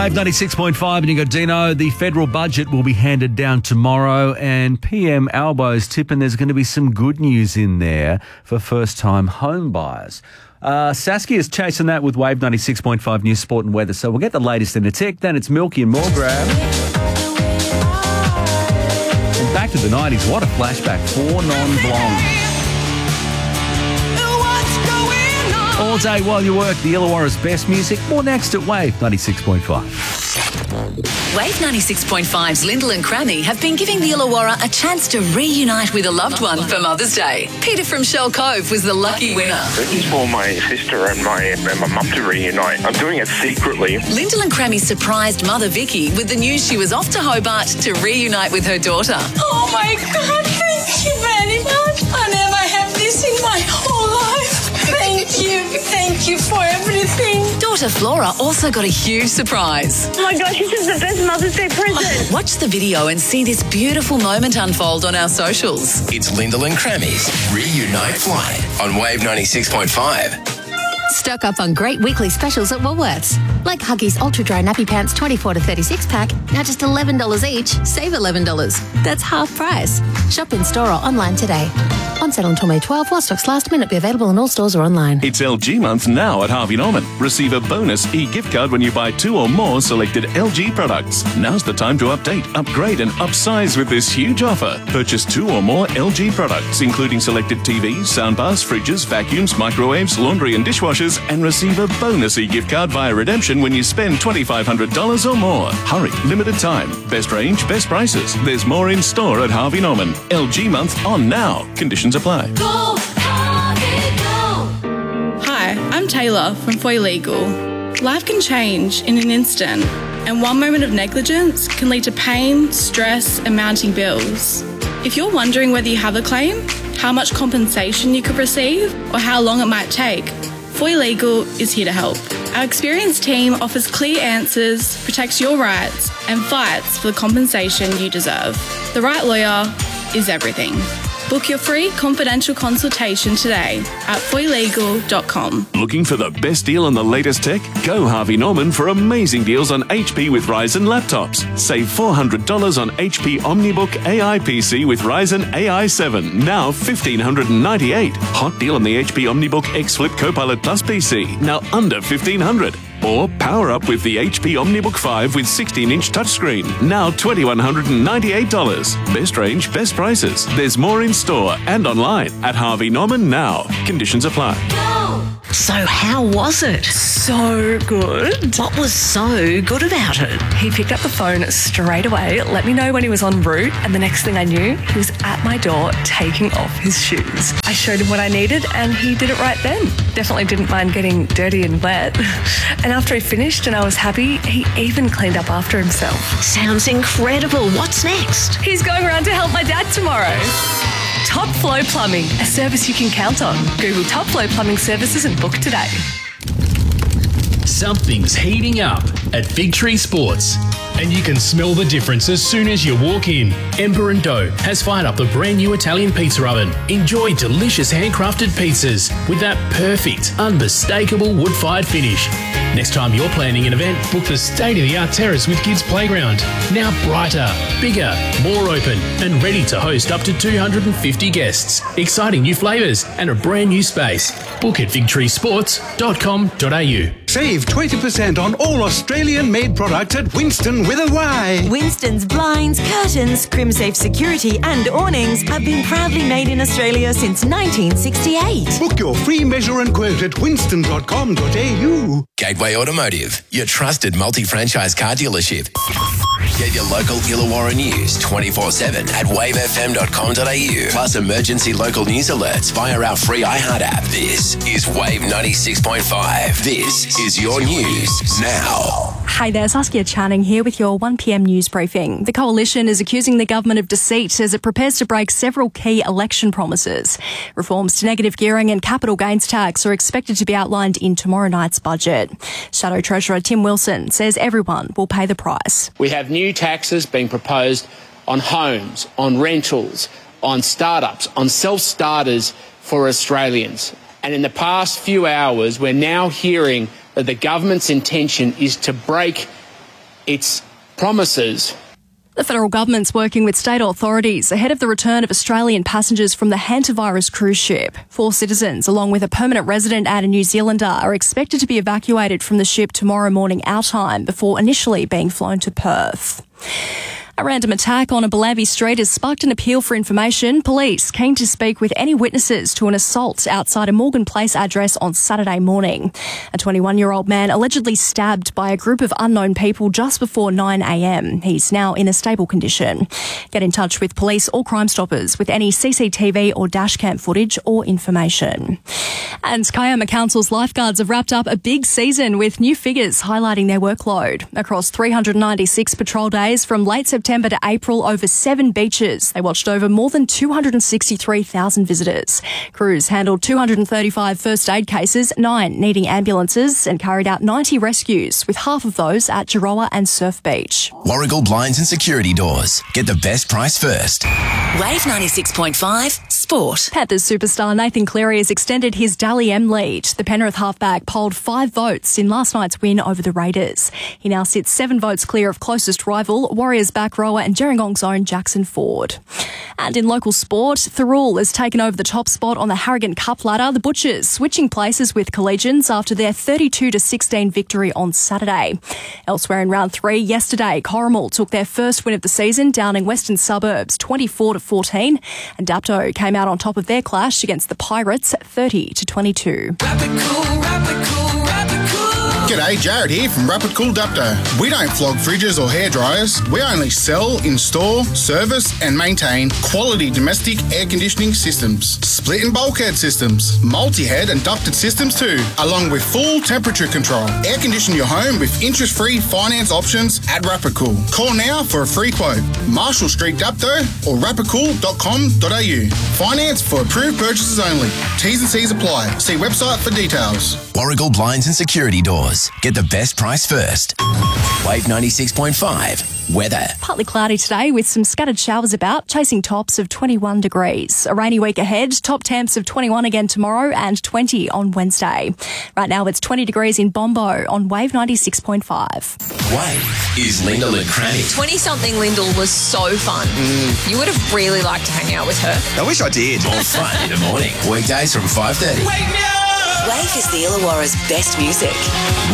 Wave 96.5 and you got Dino. The federal budget will be handed down tomorrow and PM Albo's tipping there's going to be some good news in there for first-time home buyers. Saskia is chasing that with Wave 96.5 News, Sport and Weather. So we'll get the latest in the tech. Then it's Milky and Morgrab. And back to the 90s. What a flashback. 4 non-blondes. All day while you work, the Illawarra's best music. More next at Wave 96.5. Wave 96.5's Lyndall and Crammy have been giving the Illawarra a chance to reunite with a loved one for Mother's Day. Peter from Shell Cove was the lucky winner. This is for my sister and my mum to reunite. I'm doing it secretly. Lyndall and Crammy surprised mother Vicky with the news she was off to Hobart to reunite with her daughter. Oh my God, thank you very much. I never have this in my whole life. Thank you for everything. Daughter Flora also got a huge surprise. Oh my gosh, this is the best Mother's Day present. Watch the video and see this beautiful moment unfold on our socials. It's Lyndall and Crammy's Reunite Flight on Wave 96.5. Stock up on great weekly specials at Woolworths. Like Huggies Ultra Dry Nappy Pants 24 to 36 pack, now just $11 each. Save $11. That's half price. Shop in store or online today. On sale until May 12, while stocks last. May not be available in all stores or online. It's LG month now at Harvey Norman. Receive a bonus e-gift card when you buy 2 or more selected LG products. Now's the time to update, upgrade and upsize with this huge offer. Purchase 2 or more LG products, including selected TVs, soundbars, fridges, vacuums, microwaves, laundry and dishwashers, and receive a bonus e-gift card via redemption when you spend $2,500 or more. Hurry, limited time. Best range, best prices. There's more in store at Harvey Norman. LG month on now. Conditions apply. Go, Harvey, go. Hi, I'm Taylor from Foy Legal. Life can change in an instant, and one moment of negligence can lead to pain, stress, and mounting bills. If you're wondering whether you have a claim, how much compensation you could receive, or how long it might take, Foy Legal is here to help. Our experienced team offers clear answers, protects your rights, and fights for the compensation you deserve. The right lawyer is everything. Book your free confidential consultation today at foylegal.com. Looking for the best deal on the latest tech? Go Harvey Norman for amazing deals on HP with Ryzen laptops. Save $400 on HP OmniBook AI PC with Ryzen AI 7, now $1,598. Hot deal on the HP OmniBook X Flip Copilot Plus PC, now under $1,500. Or power up with the HP OmniBook 5 with 16-inch touchscreen, now $2,198. Best range, best prices. There's more in store and online at Harvey Norman now. Conditions apply. So how was it? So good. What was so good about it? He picked up the phone straight away, let me know when he was en route, and the next thing I knew, he was at my door taking off his shoes. I showed him what I needed and he did it right then. Definitely didn't mind getting dirty and wet. And after he finished and I was happy, he even cleaned up after himself. Sounds incredible. What's next? He's going around to help my dad tomorrow. Top Flow Plumbing, a service you can count on. Google Top Flow Plumbing Services and book today. Something's heating up at Fig Tree Sports, and you can smell the difference as soon as you walk in. Ember & Dough has fired up the brand new Italian pizza oven. Enjoy delicious handcrafted pizzas with that perfect, unmistakable wood-fired finish. Next time you're planning an event, book the state-of-the-art terrace with Kids Playground. Now brighter, bigger, more open, and ready to host up to 250 guests. Exciting new flavours and a brand new space. Book at figtreesports.com.au. Save 20% on all Australian-made products at Winston with a Y. Winston's blinds, curtains, CrimSafe security and awnings have been proudly made in Australia since 1968. Book your free measure and quote at winston.com.au. Gateway Automotive, your trusted multi-franchise car dealership. Get your local Illawarra news 24/7 at wavefm.com.au. Plus emergency local news alerts via our free iHeart app. This is Wave 96.5. This is your news now. Hi there, Saskia Channing here with your 1pm news briefing. The Coalition is accusing the government of deceit as it prepares to break several key election promises. Reforms to negative gearing and capital gains tax are expected to be outlined in tomorrow night's budget. Shadow Treasurer Tim Wilson says everyone will pay the price. We have new taxes being proposed on homes, on rentals, on startups, on self-starters for Australians. And in the past few hours, we're now hearing that the government's intention is to break its promises. The federal government's working with state authorities ahead of the return of Australian passengers from the hantavirus cruise ship. 4 citizens, along with a permanent resident and a New Zealander, are expected to be evacuated from the ship tomorrow morning our time before initially being flown to Perth. A random attack on a Bellambi street has sparked an appeal for information. Police keen to speak with any witnesses to an assault outside a Morgan Place address on Saturday morning. A 21-year-old man allegedly stabbed by a group of unknown people just before 9 a.m. He's now in a stable condition. Get in touch with police or Crime Stoppers with any CCTV or dashcam footage or information. And Kiama Council's lifeguards have wrapped up a big season with new figures highlighting their workload. Across 396 patrol days from late September to April over 7 beaches, they watched over more than 263,000 visitors. Crews handled 235 first aid cases, 9 needing ambulances, and carried out 90 rescues, with half of those at Jirowa and Surf Beach. Warragul Blinds and Security Doors. Get the best price first. Wave 96.5 Sport. Panthers superstar Nathan Cleary has extended his Dally M lead. The Penrith halfback polled 5 votes in last night's win over the Raiders. He now sits 7 votes clear of closest rival, Warriors back rower and Gerringong's own Jackson Ford. And in local sport, Thirroul has taken over the top spot on the Harrigan Cup ladder. The Butchers switching places with Collegians after their 32-16 victory on Saturday. Elsewhere in round 3 yesterday, Corrimal took their first win of the season, downing Western Suburbs 24-14, and Dapto came out on top of their clash against the Pirates 30-22. G'day, Jared here from Rapid Cool Dapto. We don't flog fridges or hair dryers. We only sell, install, service and maintain quality domestic air conditioning systems, split and bulkhead systems, multi-head and ducted systems too, along with full temperature control. Air condition your home with interest-free finance options at Rapid Cool. Call now for a free quote. Marshall Street Dapto or rapidcool.com.au. Finance for approved purchases only. T's and C's apply. See website for details. Warragul Blinds and Security Doors. Get the best price first. Wave 96.5. Weather. Partly cloudy today with some scattered showers about, chasing tops of 21 degrees. A rainy week ahead, top temps of 21 again tomorrow and 20 on Wednesday. Right now it's 20 degrees in Bombo on Wave 96.5. Wave is Lyndall and Cranny. 20-something Lyndall was so fun. You would have really liked to hang out with her. I wish I did. More fun in the morning. Weekdays from 5:30. Wave is the Illawarra's best music.